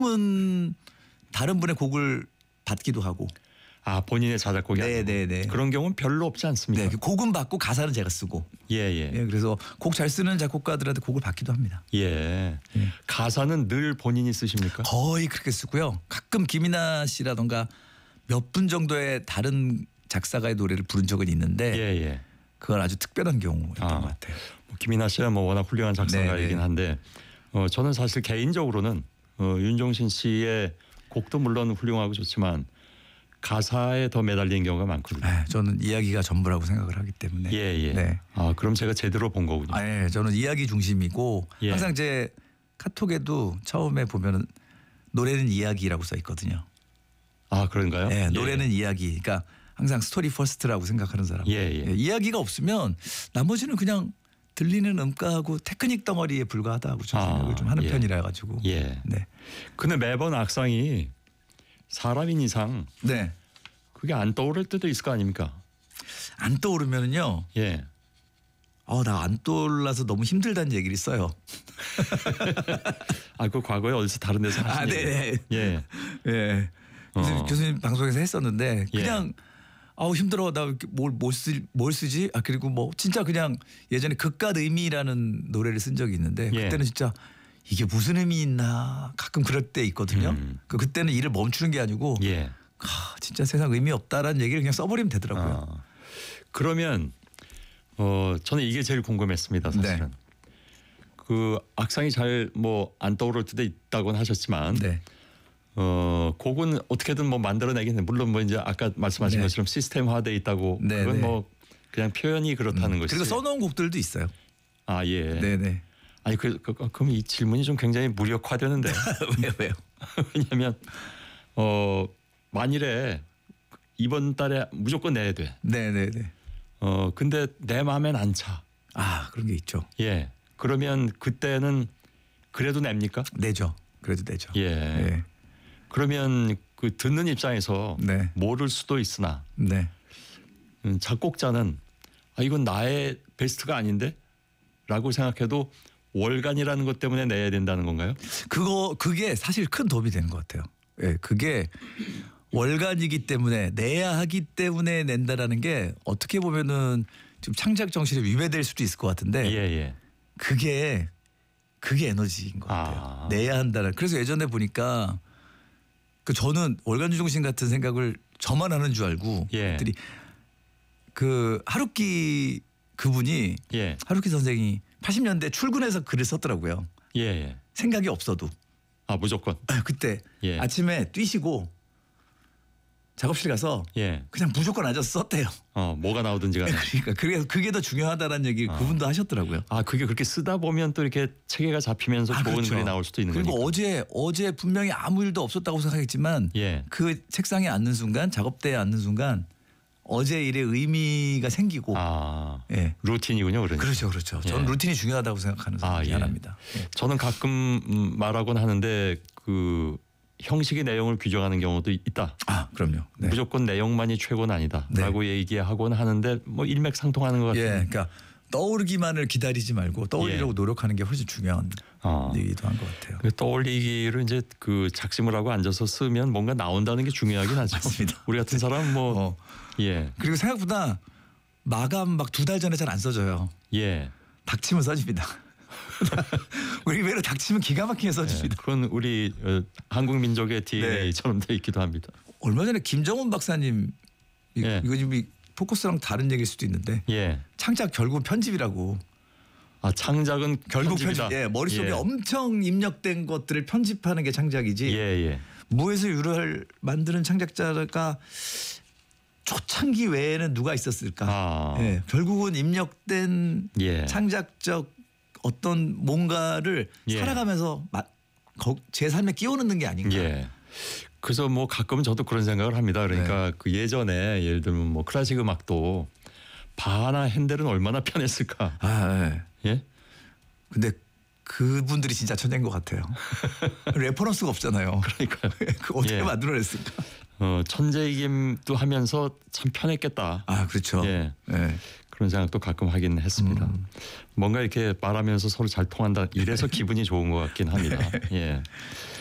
은 다른 분의 곡을 받기도 하고. 아, 본인의 자작곡이 아니고. 네네네. 그런 경우는 별로 없지 않습니까? 네, 곡은 받고 가사는 제가 쓰고. 예. 그래서 곡 잘 쓰는 작곡가들한테 곡을 받기도 합니다. 예. 가사는 늘 본인이 쓰십니까? 거의 그렇게 쓰고요. 가끔 김이나 씨라던가 몇 분 정도의 다른 작사가의 노래를 부른 적은 있는데 예. 그건 아주 특별한 경우였던 것 같아요. 김이나 씨야 뭐 워낙 훌륭한 작사가이긴 네네. 한데 저는 사실 개인적으로는 윤종신 씨의 곡도 물론 훌륭하고 좋지만 가사에 더 매달리는 경우가 많거든요. 저는 이야기가 전부라고 생각을 하기 때문에. 예. 네. 아, 그럼 제가 제대로 본 거군요. 저는 이야기 중심이고 예. 항상 제 카톡에도 처음에 보면은 노래는 이야기라고 써 있거든요. 아, 그런가요? 네, 노래는 이야기. 그러니까 항상 스토리 퍼스트라고 생각하는 사람. 예. 이야기가 없으면 나머지는 그냥 들리는 음가하고 테크닉 덩어리에 불과하다고 저는 생각을 좀 하는 편이라 가지고. 예. 네. 근데 매번 악상이 사람인 이상 네. 그게 안 떠오를 때도 있을 거 아닙니까? 안 떠오르면은요. 예. 나 안 떠올라서 너무 힘들다는 얘기를 써요. 아, 그 과거에 어디서 다른 데서 하신 네네. 예. 예. 교수님 방송에서 했었는데 그냥 힘들어. 나 뭘 쓰지? 그리고 뭐 진짜 그냥 예전에 극과 의미라는 노래를 쓴 적이 있는데 그때는 진짜 이게 무슨 의미 있나 가끔 그럴 때 있거든요. 그때는 일을 멈추는 게 아니고 진짜 세상 의미 없다라는 얘기를 그냥 써버리면 되더라고요. 그러면 저는 이게 제일 궁금했습니다. 사실은. 네. 그 악상이 잘 뭐 안 떠오를 때도 있다고는 하셨지만 곡은 어떻게든 뭐 만들어내겠네. 물론 뭐 이제 아까 말씀하신 것처럼 시스템화돼 있다고 그건 뭐 그냥 표현이 그렇다는 것이죠. 그리고 써놓은 곡들도 있어요. 아, 예. 네네. 아니 그럼 이 질문이 좀 굉장히 무력화되는데. 왜요? 왜냐하면 만일에 이번 달에 무조건 내야 돼. 네네네. 근데 내 마음엔 안 차. 그런 게 있죠. 예. 그러면 그때는 그래도 냅니까? 내죠. 그래도 내죠. 예. 네. 그러면 그 듣는 입장에서 모를 수도 있으나 작곡자는 이건 나의 베스트가 아닌데? 라고 생각해도 월간이라는 것 때문에 내야 된다는 건가요? 그게 사실 큰 도움이 되는 것 같아요. 예, 그게 월간이기 때문에 내야 하기 때문에 낸다라는 게 어떻게 보면은 좀 창작 정신에 위배될 수도 있을 것 같은데 그게 에너지인 것 같아요. 내야 한다는. 그래서 예전에 보니까 저는 월간 유종신 같은 생각을 저만 하는 줄 알고 들이 그 하루키 그분이 하루키 선생이 80년대 출근해서 글을 썼더라고요. 생각이 없어도. 무조건. 그때 아침에 뛰시고 작업실 가서 그냥 무조건 앉아서 썼대요. 뭐가 나오든지 간에. 그러니까 그게 더 중요하다는 얘기 그분도 하셨더라고요. 그게 그렇게 쓰다 보면 또 이렇게 체계가 잡히면서 좋은 그렇죠. 글이 나올 수도 있는 거니까. 그리고 어제 분명히 아무 일도 없었다고 생각했지만 그 책상에 앉는 순간 작업대에 앉는 순간 어제 일의 의미가 생기고. 루틴이군요. 그러니까. 그렇죠. 저는 루틴이 중요하다고 생각하는 사람이 하나입니다. 저는 가끔 말하곤 하는데 그 형식의 내용을 규정하는 경우도 있다. 그럼요. 무조건 내용만이 최고는 아니다라고 얘기하곤 하는데 뭐 일맥상통하는 것 같아요. 그러니까 떠오르기만을 기다리지 말고 떠올리려고 노력하는 게 훨씬 중요한 얘기도 한 것 같아요. 떠올리기를 이제 그 작심을 하고 앉아서 쓰면 뭔가 나온다는 게 중요하긴 하죠. 맞습니다. 우리 같은 사람은 뭐 그리고 생각보다 마감 막 2달 전에 잘 안 써져요. 닥치면 써집니다. 우리 외로 닥치면 기가 막히게 써집니다. 그건 우리 한국 민족의 DNA처럼 돼 있기도 합니다. 얼마 전에 김정은 박사님 이거 지금 포커스랑 다른 얘기일 수도 있는데 창작 결국 편집이라고. 창작은 결국 편집이다. 머릿속에 엄청 입력된 것들을 편집하는 게 창작이지. 무에서 유를 만드는 창작자가 초창기 외에는 누가 있었을까. 결국은 입력된 창작적 어떤 뭔가를 살아가면서 제 삶에 끼워 넣는 게 아닌가. 그래서 뭐 가끔 저도 그런 생각을 합니다. 그러니까 그 예전에 예를 들면 뭐 클래식 음악도 바하나 핸델은 얼마나 편했을까. 근데 그분들이 진짜 천재인 것 같아요. 레퍼런스가 없잖아요. 그러니까요. 그 어떻게 만들어냈을까. 천재이기도 하면서 참 편했겠다. 그렇죠. 그런 생각도 가끔 하긴 했습니다. 뭔가 이렇게 말하면서 서로 잘 통한다. 이래서 기분이 좋은 것 같긴 합니다.